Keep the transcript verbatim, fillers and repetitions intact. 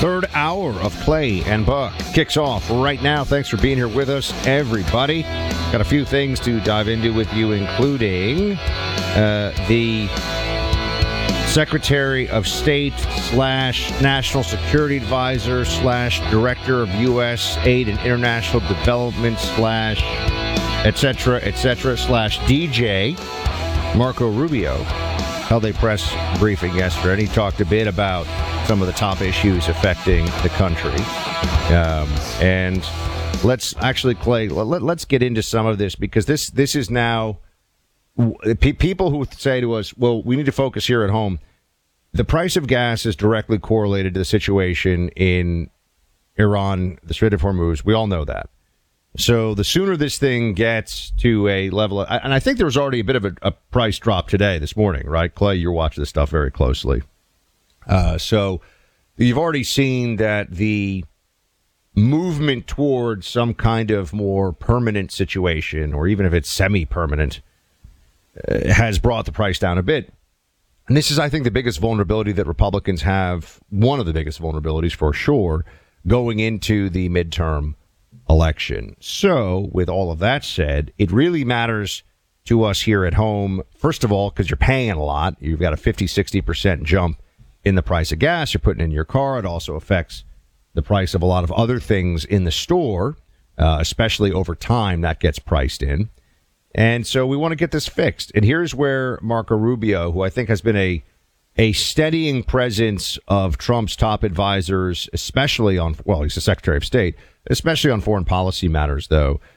Third hour of Clay and Buck kicks off right now. Thanks for being here with us, everybody. Got a few things to dive into with you, including uh, the Secretary of State slash National Security Advisor slash Director of U S Aid and International Development slash et cetera, et cetera, slash D J, Marco Rubio, held a press briefing yesterday, and he talked a bit about some of the top issues affecting the country. Um, and let's actually, Clay, let, let's get into some of this, because this this is now, pe- people who say to us, well, we need to focus here at home. The price of gas is directly correlated to the situation in Iran, the Strait of Hormuz. We all know that. So the sooner this thing gets to a level, of, and I think there was already a bit of a, a price drop today, this morning, right? Clay, you're watching this stuff very closely. Uh, so you've already seen that the movement towards some kind of more permanent situation, or even if it's semi-permanent, uh, has brought the price down a bit. And this is, I think, the biggest vulnerability that Republicans have, one of the biggest vulnerabilities for sure, going into the midterm election. So, with all of that said, it really matters to us here at home, first of all, because you're paying a lot. You've got a fifty, sixty percent jump in the price of gas you're putting in your car. It also affects the price of a lot of other things in the store, uh, especially over time that gets priced in. And so we want to get this fixed. And here's where Marco Rubio, who I think has been a a steadying presence of Trump's top advisors, especially on, well, he's the Secretary of State, especially on foreign policy matters, though.